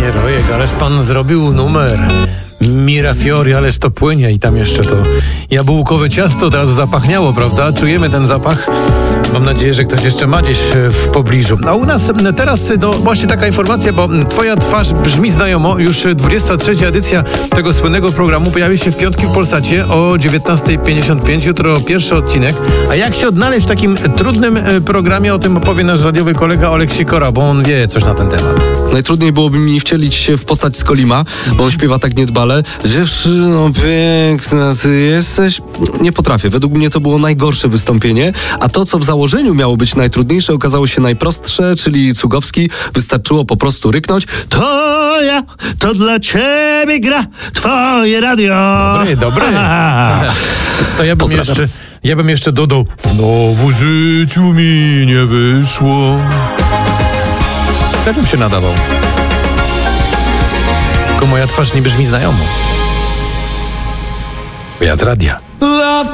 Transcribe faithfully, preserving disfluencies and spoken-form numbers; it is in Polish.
Ojej, ojej, ależ pan zrobił numer. Mirafiori, ależ to płynie i tam jeszcze to jabłkowe ciasto od razu zapachniało, prawda? Czujemy ten zapach. Mam nadzieję, że ktoś jeszcze ma gdzieś w pobliżu. A u nas teraz no, właśnie taka informacja, bo twoja twarz brzmi znajomo. Już dwudziesta trzecia edycja tego słynnego programu pojawi się w piątki w Polsacie o dziewiętnasta pięćdziesiąt pięć. Jutro pierwszy odcinek. A jak się odnaleźć w takim trudnym programie, o tym opowie nasz radiowy kolega Olek Sikora, bo on wie coś na ten temat. Najtrudniej byłoby mi wcielić się w postać Skolima, bo on śpiewa tak niedbale. Dziewczyno piękna, ty jesteś... Nie potrafię. Według mnie to było najgorsze wystąpienie, a to, co w założeniu miało być najtrudniejsze, okazało się najprostsze, czyli Cugowski. Wystarczyło po prostu ryknąć: to ja, to dla ciebie gra twoje radio. Dobry, dobry. To ja bym Pozdrawiam. jeszcze, ja bym jeszcze dodał: w znowu życiu mi nie wyszło. Tak bym się nadawał. Tylko moja twarz nie brzmi znajomo. Bo ja z radia.